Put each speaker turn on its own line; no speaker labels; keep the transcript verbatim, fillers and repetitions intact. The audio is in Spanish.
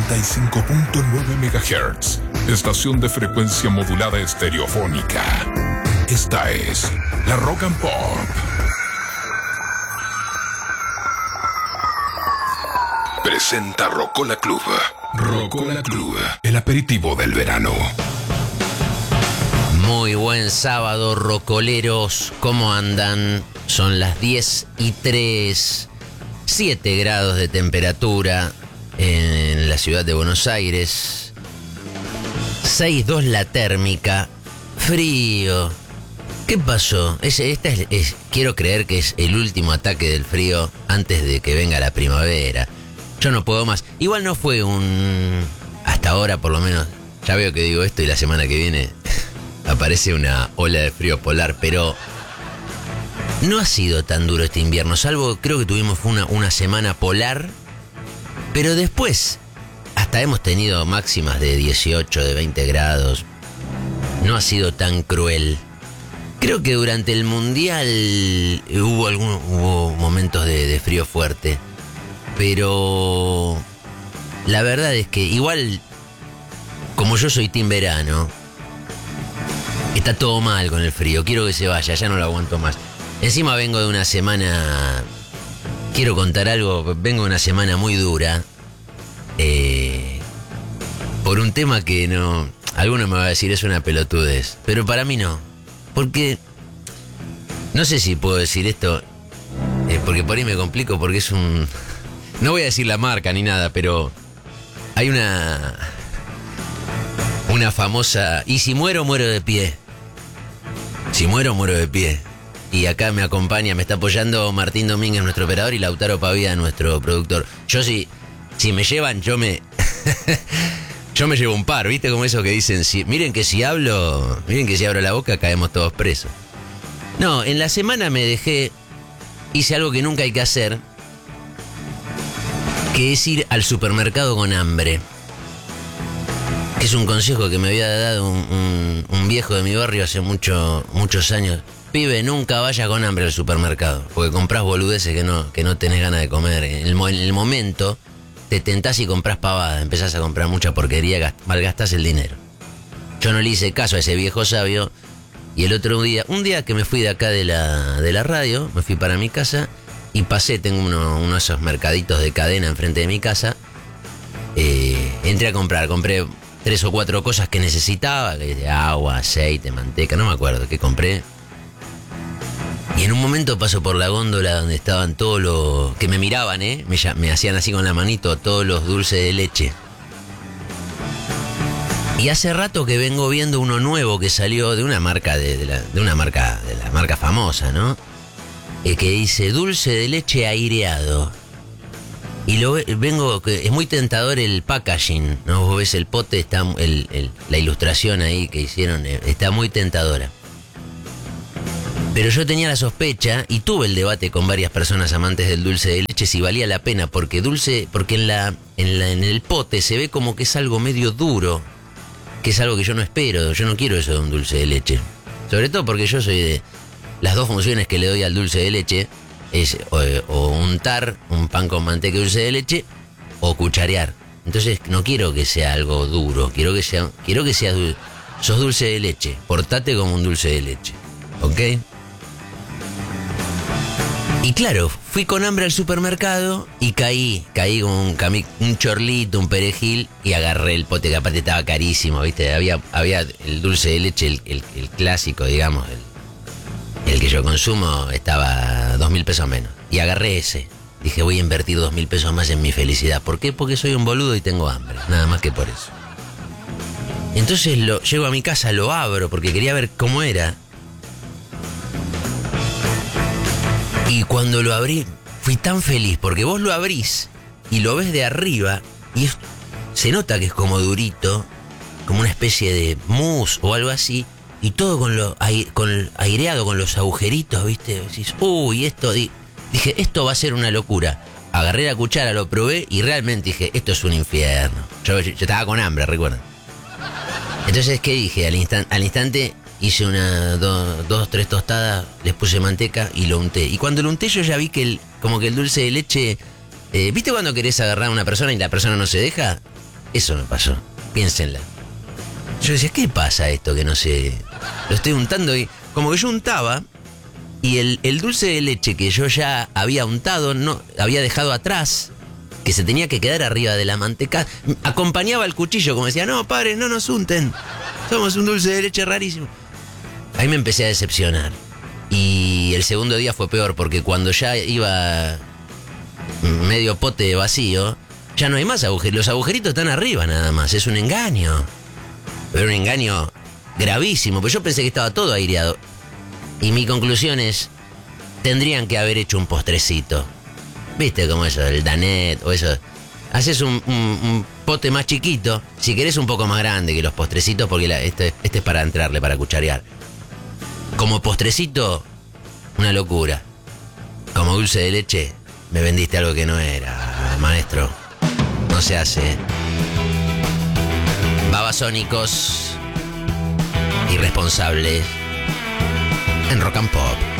noventa y cinco punto nueve megahertz, estación de frecuencia modulada estereofónica. Esta es la Rock and Pop. Presenta Rocola Club. Rocola Club, el aperitivo del verano.
Muy buen sábado, rocoleros. ¿Cómo andan? Son las diez y tres. siete grados de temperatura en la ciudad de Buenos Aires. seis coma dos la térmica. Frío. ¿Qué pasó? Es, esta es, es, quiero creer que es el último ataque del frío antes de que venga la primavera. Yo no puedo más. Igual no fue un... Hasta ahora, por lo menos, ya veo que digo esto y la semana que viene aparece una ola de frío polar, pero no ha sido tan duro este invierno, salvo creo que tuvimos una, una semana polar, pero después hasta hemos tenido máximas de dieciocho, de veinte grados. No ha sido tan cruel. Creo que durante el Mundial hubo, algún, hubo momentos de, de frío fuerte, pero la verdad es que igual, como yo soy team verano, está todo mal con el frío. Quiero que se vaya, ya no lo aguanto más. Encima vengo de una semana... Quiero contar algo. Vengo de una semana muy dura. Eh, por un tema que no... Alguno me va a decir es una pelotudez. Pero para mí no. Porque... No sé si puedo decir esto. Eh, porque por ahí me complico. Porque es un... No voy a decir la marca ni nada. Pero... Hay una... Una famosa... Y si muero, muero de pie. Si muero, muero de pie. Y acá me acompaña, me está apoyando Martín Domínguez, nuestro operador, y Lautaro Pavía, nuestro productor. Yo si, si me llevan, yo me... yo me llevo un par, ¿viste? Como eso que dicen, si, miren que si hablo, miren que si abro la boca caemos todos presos. No, en la semana me dejé, hice algo que nunca hay que hacer, que es ir al supermercado con hambre. Que es un consejo que me había dado un, un, un viejo de mi barrio hace mucho, muchos años. Pibe, nunca vaya con hambre al supermercado, porque comprás boludeces que no, que no tenés ganas de comer. En el, en el momento te tentás y comprás pavada, empezás a comprar mucha porquería, gast, malgastás el dinero. Yo no le hice caso a ese viejo sabio, y el otro día, un día que me fui de acá de la, de la radio, me fui para mi casa y pasé, tengo uno, uno de esos mercaditos de cadena enfrente de mi casa, eh, entré a comprar, compré tres o cuatro cosas que necesitaba, de agua, aceite, manteca, no me acuerdo qué compré. Y en un momento paso por la góndola donde estaban todos los... que me miraban, ¿eh? Me, me hacían así con la manito todos los dulces de leche. Y hace rato que vengo viendo uno nuevo que salió de una marca, de, de, la, de una marca, de la marca famosa, ¿no? Eh, que dice dulce de leche aireado. Y lo vengo, es muy tentador el packaging, ¿no? Vos ves el pote, está el, el, la ilustración ahí que hicieron, está muy tentadora. Pero yo tenía la sospecha y tuve el debate con varias personas amantes del dulce de leche si valía la pena, porque dulce, porque en la, en la, en el pote se ve como que es algo medio duro, que es algo que yo no espero, yo no quiero eso de un dulce de leche. Sobre todo porque yo soy de las dos funciones que le doy al dulce de leche es o, o untar un pan con manteca y dulce de leche o cucharear. Entonces no quiero que sea algo duro, quiero que sea, quiero que sea dulce. Sos dulce de leche, portate como un dulce de leche, ¿ok? Y claro, fui con hambre al supermercado y caí, caí con un, cami, un chorlito, un perejil y agarré el pote que aparte estaba carísimo, ¿viste? Había, había el dulce de leche, el, el, el clásico, digamos, el, el que yo consumo estaba dos mil pesos menos. Y agarré ese. Dije, voy a invertir dos mil pesos más en mi felicidad. ¿Por qué? Porque soy un boludo y tengo hambre, nada más que por eso. Entonces lo, llego a mi casa, lo abro porque quería ver cómo era. Y cuando lo abrí, fui tan feliz, porque vos lo abrís y lo ves de arriba y es, se nota que es como durito, como una especie de mousse o algo así, y todo con lo con aireado, con los agujeritos, ¿viste? Decís, uy, esto... Di, dije, esto va a ser una locura. Agarré la cuchara, lo probé y realmente dije, esto es un infierno. Yo, yo estaba con hambre, recuerden. Entonces, ¿qué dije? Al, instan, al instante... Hice una, do, dos, tres tostadas, les puse manteca y lo unté. Y cuando lo unté yo ya vi que el, como que el dulce de leche... Eh, ¿Viste cuando querés agarrar a una persona y la persona no se deja? Eso me pasó. Piénsenla. Yo decía, ¿qué pasa esto que no sé? Lo estoy untando y como que yo untaba y el, el dulce de leche que yo ya había untado, no, había dejado atrás, que se tenía que quedar arriba de la manteca, acompañaba el cuchillo, como decía, no, padre, no nos unten, somos un dulce de leche rarísimo. Ahí me empecé a decepcionar. Y el segundo día fue peor, porque cuando ya iba medio pote vacío, ya no hay más agujeros. Los agujeritos están arriba nada más, es un engaño. Pero un engaño gravísimo, pues yo pensé que estaba todo aireado. Y mi conclusión es, tendrían que haber hecho un postrecito. ¿Viste cómo eso? El Danet o eso. Haces un, un, un pote más chiquito, si querés un poco más grande que los postrecitos, porque la, este, este es para entrarle, para cucharear. Como postrecito, una locura. Como dulce de leche, me vendiste algo que no era, maestro. No se hace. Babasónicos irresponsables en Rock and Pop.